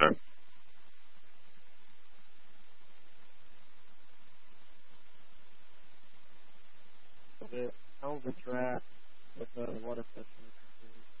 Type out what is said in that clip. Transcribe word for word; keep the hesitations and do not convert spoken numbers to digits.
sure. The, how was the interact with uh, the water section?